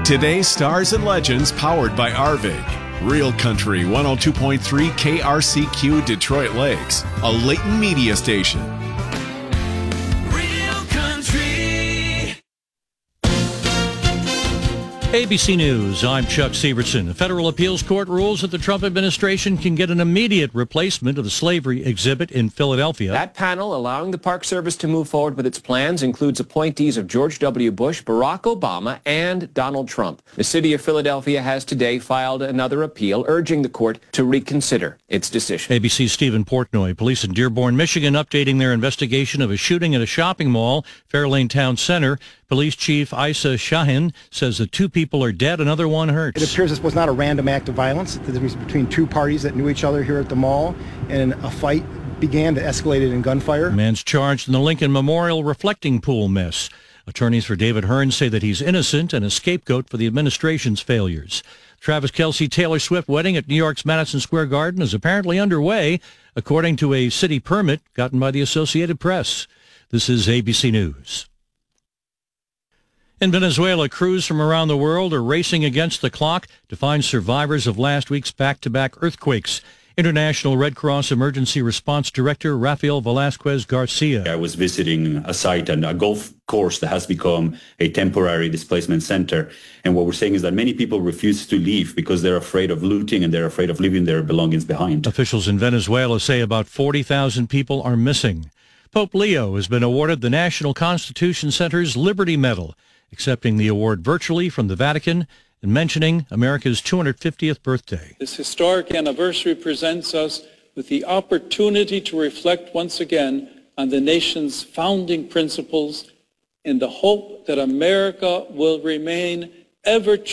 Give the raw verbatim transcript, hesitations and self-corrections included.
Today's Stars and Legends powered by Arvig. Real Country one oh two point three K R C Q Detroit Lakes, a Leighton media station. Real Country. A B C News, I'm Chuck Severson. A federal appeals court rules that the Trump administration can get an immediate replacement of the slavery exhibit in Philadelphia. That panel allowing the Park Service to move forward with its plans includes appointees of George W. Bush, Barack Obama, and Donald Trump. The city of Philadelphia has today filed another appeal urging the court to reconsider its decision. A B C's Stephen Portnoy. Police in Dearborn, Michigan updating their investigation of a shooting at a shopping mall, Fairlane Town Center. Police Chief Isa Shahin says that two people are dead, another one hurt. It appears this was not a random act of violence. It was between two parties that knew each other here at the mall, and a fight began to escalate in gunfire. The man's charged in the Lincoln Memorial reflecting pool mess. Attorneys for David Hearn say that he's innocent and a scapegoat for the administration's failures. Travis Kelce Taylor Swift wedding at New York's Madison Square Garden is apparently underway, according to a city permit gotten by the Associated Press. This is A B C News. In Venezuela, crews from around the world are racing against the clock to find survivors of last week's back-to-back earthquakes. International Red Cross Emergency Response Director Rafael Velasquez Garcia. I was visiting a site and a golf course that has become a temporary displacement center. And what we're saying is that many people refuse to leave because they're afraid of looting and they're afraid of leaving their belongings behind. Officials in Venezuela say about forty thousand people are missing. Pope Leo has been awarded the National Constitution Center's Liberty Medal, accepting the award virtually from the Vatican and mentioning America's two hundred fiftieth birthday. This historic anniversary presents us with the opportunity to reflect once again on the nation's founding principles in the hope that America will remain ever true